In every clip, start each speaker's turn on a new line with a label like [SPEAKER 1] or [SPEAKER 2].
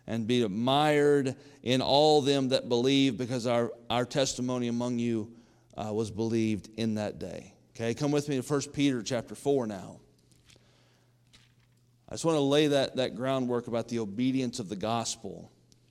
[SPEAKER 1] and be admired in all them that believe, because our testimony among you was believed in that day. Okay, come with me to 1 Peter chapter 4 now. I just want to lay that groundwork about the obedience of the gospel.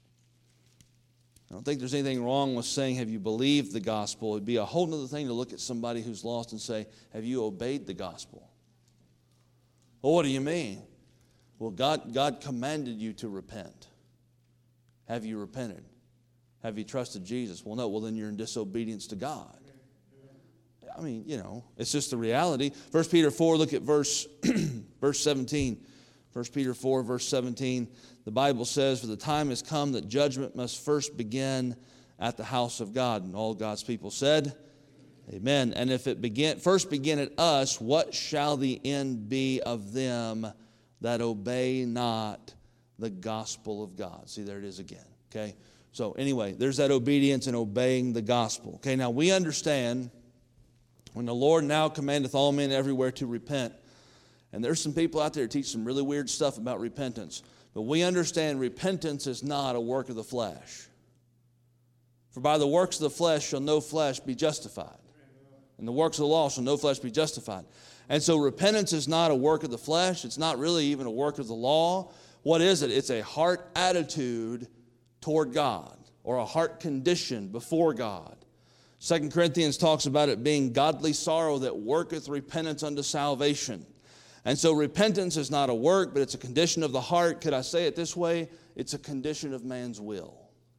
[SPEAKER 1] I don't think there's anything wrong with saying, have you believed the gospel? It'd be a whole other thing to look at somebody who's lost and say, have you obeyed the gospel? Well, what do you mean? Well, God commanded you to repent. Have you repented? Have you trusted Jesus? Well, no. Well, then you're in disobedience to God. I mean, it's just the reality. 1 Peter 4, look at verse 17. 1 Peter 4, verse 17, the Bible says, for the time has come that judgment must first begin at the house of God. And all God's people said, amen. And if it first begin at us, what shall the end be of them that obey not the gospel of God? See, there it is again, okay? So anyway, there's that obedience and obeying the gospel. Okay, now we understand when the Lord now commandeth all men everywhere to repent. And there's some people out there who teach some really weird stuff about repentance. But we understand repentance is not a work of the flesh. For by the works of the flesh shall no flesh be justified. And the works of the law shall no flesh be justified. And so repentance is not a work of the flesh. It's not really even a work of the law. What is it? It's a heart attitude toward God, or a heart condition before God. 2 Corinthians talks about it being godly sorrow that worketh repentance unto salvation. And so repentance is not a work, but it's a condition of the heart. Could I say it this way? It's a condition of man's will.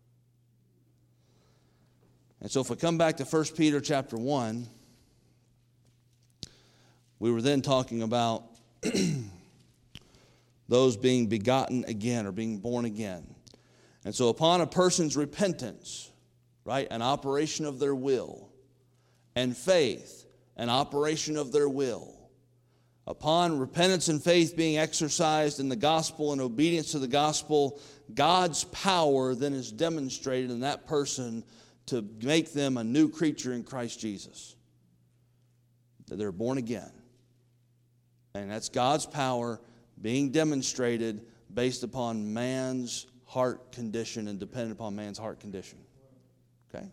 [SPEAKER 1] And so if we come back to 1 Peter chapter 1, we were then talking about those being begotten again or being born again. And so upon a person's repentance, right, an operation of their will, and faith, an operation of their will, upon repentance and faith being exercised in the gospel and obedience to the gospel, God's power then is demonstrated in that person to make them a new creature in Christ Jesus. That they're born again. And that's God's power being demonstrated based upon man's heart condition and dependent upon man's heart condition. Okay?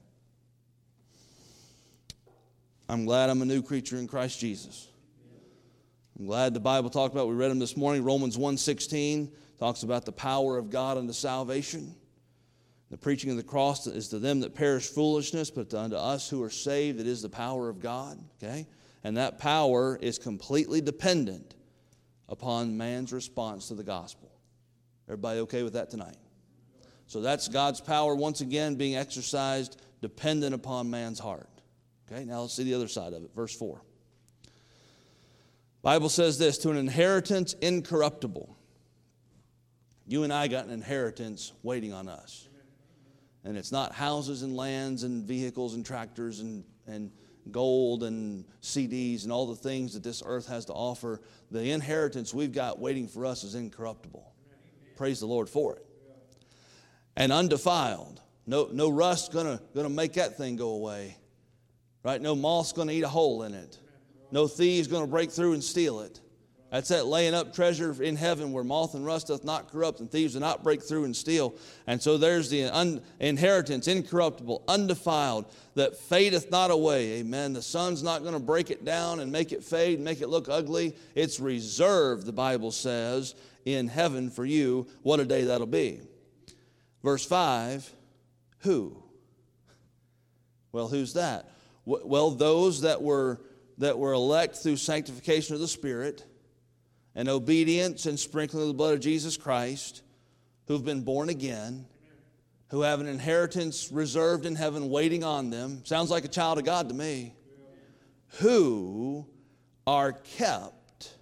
[SPEAKER 1] I'm glad I'm a new creature in Christ Jesus. I'm glad the Bible talked about, we read them this morning, Romans 1:16 talks about the power of God unto salvation. The preaching of the cross is to them that perish foolishness, but unto us who are saved it is the power of God. Okay? And that power is completely dependent upon man's response to the gospel. Everybody okay with that tonight? So that's God's power once again being exercised dependent upon man's heart. Okay, now let's see the other side of it. Verse 4. Bible says this, to an inheritance incorruptible. You and I got an inheritance waiting on us. And it's not houses and lands and vehicles and tractors and gold and CDs and all the things that this earth has to offer. The inheritance we've got waiting for us is incorruptible. Praise the Lord for it. And undefiled. No rust gonna make that thing go away. Right? No moth's gonna eat a hole in it. No thief's gonna break through and steal it. That's that laying up treasure in heaven where moth and rust doth not corrupt and thieves do not break through and steal. And so there's the inheritance, incorruptible, undefiled, that fadeth not away. Amen. The sun's not going to break it down and make it fade and make it look ugly. It's reserved, the Bible says, in heaven for you. What a day that'll be. Verse 5, who? Well, who's that? Well, those that were elect through sanctification of the Spirit, and obedience and sprinkling of the blood of Jesus Christ, who've been born again, who have an inheritance reserved in heaven waiting on them. Sounds like a child of God to me. Who are kept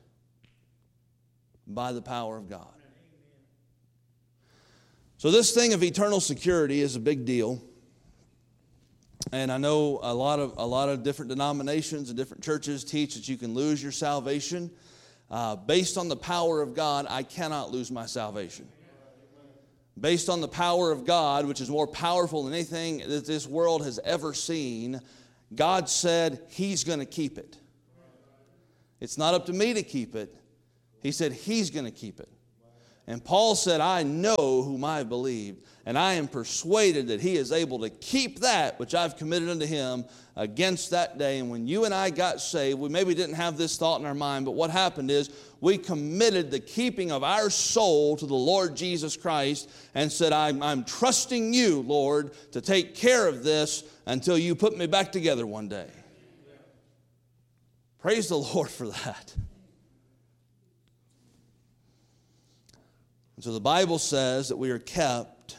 [SPEAKER 1] by the power of God. So this thing of eternal security is a big deal. And I know a lot of different denominations and different churches teach that you can lose your salvation. Based on the power of God, I cannot lose my salvation. Based on the power of God, which is more powerful than anything that this world has ever seen, God said He's going to keep it. It's not up to me to keep it. He said He's going to keep it. And Paul said, I know whom I have believed, and I am persuaded that he is able to keep that which I've committed unto him against that day. And when you and I got saved, we maybe didn't have this thought in our mind, but what happened is we committed the keeping of our soul to the Lord Jesus Christ and said, I'm trusting you, Lord, to take care of this until you put me back together one day. Praise the Lord for that. And so the Bible says that we're kept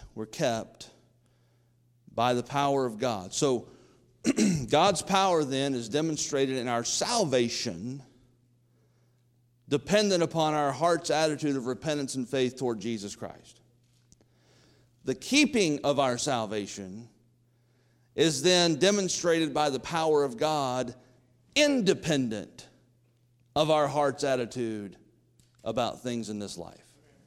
[SPEAKER 1] by the power of God. So God's power then is demonstrated in our salvation, dependent upon our heart's attitude of repentance and faith toward Jesus Christ. The keeping of our salvation is then demonstrated by the power of God, independent of our heart's attitude about things in this life.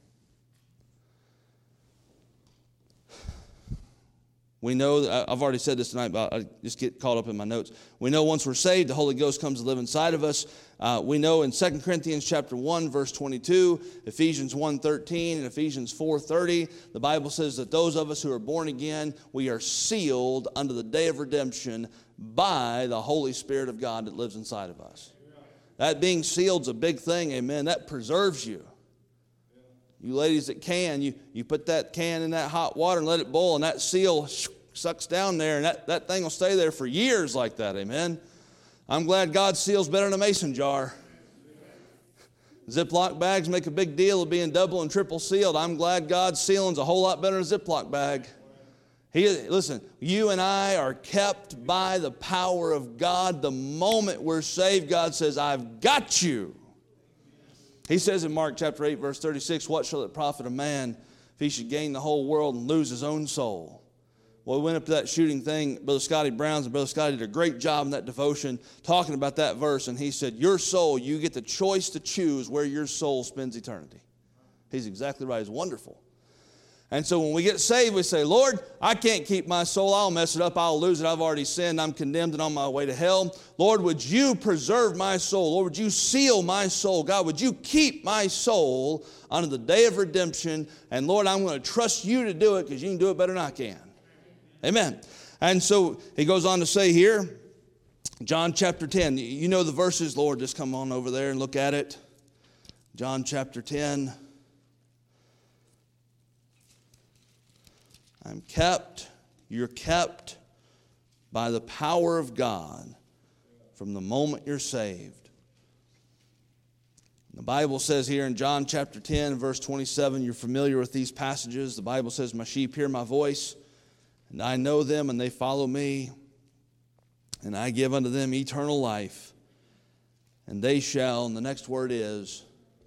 [SPEAKER 1] We know, I've already said this tonight, but I just get caught up in my notes. We know once we're saved, the Holy Ghost comes to live inside of us. We know in 2 Corinthians chapter 1, verse 22, Ephesians 1:13, and Ephesians 4:30, the Bible says that those of us who are born again, we are sealed unto the day of redemption by the Holy Spirit of God that lives inside of us. That being sealed is a big thing, amen. That preserves you. You ladies that can, you put that can in that hot water and let it boil, and that seal sucks down there, and that thing will stay there for years like that, amen. I'm glad God's seal's better than a mason jar. Ziploc bags make a big deal of being double and triple sealed. I'm glad God's sealing's a whole lot better than a Ziploc bag. Listen, you and I are kept by the power of God. The moment we're saved, God says, I've got you. He says in Mark chapter 8, verse 36, what shall it profit a man if he should gain the whole world and lose his own soul? Well, we went up to that shooting thing, Brother Scotty Browns, and Brother Scotty did a great job in that devotion talking about that verse, and he said, your soul, you get the choice to choose where your soul spends eternity. He's exactly right. It's wonderful. And so when we get saved, we say, Lord, I can't keep my soul. I'll mess it up. I'll lose it. I've already sinned. I'm condemned and on my way to hell. Lord, would you preserve my soul? Lord, would you seal my soul? God, would you keep my soul unto the day of redemption? And Lord, I'm going to trust you to do it because you can do it better than I can. Amen. And so he goes on to say here, John chapter 10. You know the verses, Lord. Just come on over there and look at it. John chapter 10. I'm kept, you're kept by the power of God from the moment you're saved. The Bible says here in John chapter 10, verse 27, you're familiar with these passages. The Bible says, my sheep hear my voice, and I know them, and they follow me, and I give unto them eternal life, and they shall, and the next word is,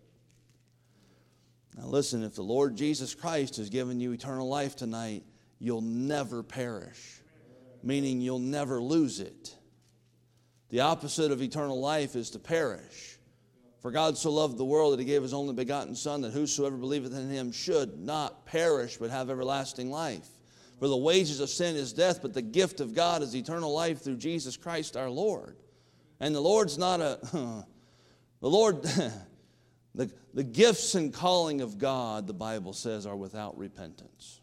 [SPEAKER 1] now listen, if the Lord Jesus Christ has given you eternal life tonight, you'll never perish, meaning you'll never lose it. The opposite of eternal life is to perish. For God so loved the world that he gave his only begotten Son, that whosoever believeth in him should not perish, but have everlasting life. For the wages of sin is death, but the gift of God is eternal life through Jesus Christ our Lord. And the Lord's not the Lord... The gifts and calling of God, the Bible says, are without repentance.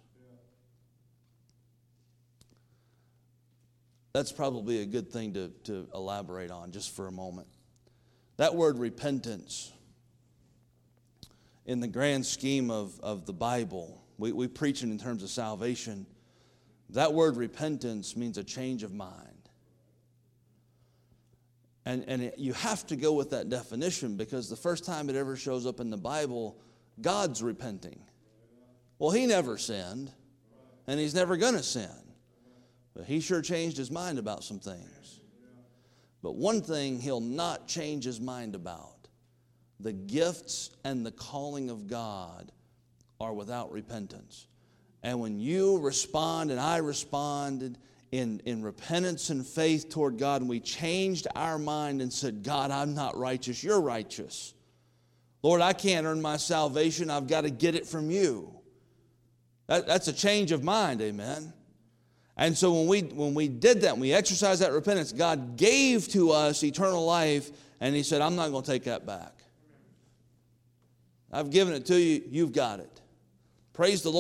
[SPEAKER 1] That's probably a good thing to elaborate on just for a moment. That word repentance, in the grand scheme of the Bible, we preach it in terms of salvation. That word repentance means a change of mind. And you have to go with that definition because the first time it ever shows up in the Bible, God's repenting. Well, he never sinned, and he's never going to sin. But he sure changed his mind about some things. But one thing he'll not change his mind about, the gifts and the calling of God are without repentance. And when you respond and I responded in repentance and faith toward God, and we changed our mind and said, God, I'm not righteous, you're righteous. Lord, I can't earn my salvation, I've got to get it from you. That's a change of mind, amen. And so when we did that, when we exercised that repentance, God gave to us eternal life, and he said, I'm not going to take that back. I've given it to you. You've got it. Praise the Lord.